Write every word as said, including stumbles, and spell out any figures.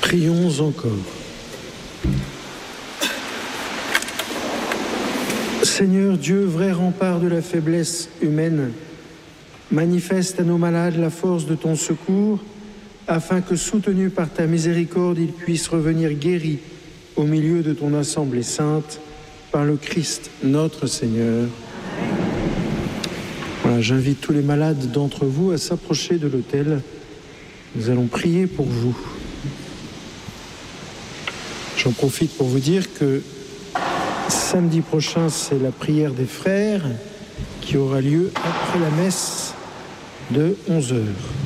Prions encore. Seigneur Dieu, vrai rempart de la faiblesse humaine, manifeste à nos malades la force de ton secours, afin que, soutenus par ta miséricorde, ils puissent revenir guéris au milieu de ton assemblée sainte, par le Christ notre Seigneur. Voilà, j'invite tous les malades d'entre vous à s'approcher de l'autel. Nous allons prier pour vous. J'en profite pour vous dire que samedi prochain, c'est la prière des frères qui aura lieu après la messe de onze heures.